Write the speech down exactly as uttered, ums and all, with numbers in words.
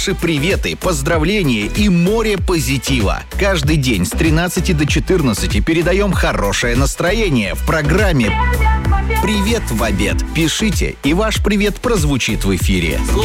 Ваши приветы, поздравления и море позитива. Каждый день с тринадцати до четырнадцати передаем хорошее настроение в программе «Привет в обед». Пишите, и ваш привет прозвучит в эфире.